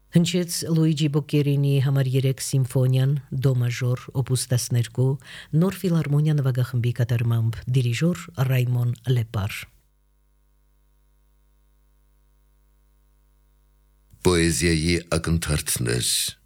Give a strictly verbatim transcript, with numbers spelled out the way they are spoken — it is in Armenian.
Հնչեց Լուիջի Բոկերինի համար երեք սիմֆոնիան դո մաժոր օպուս տասներկու նոր ֆիլհարմոնիա նվագախմբի կատարմամբ դիրիժոր Ռայմոն Լեպար Պոեզիայի ակնթարթներ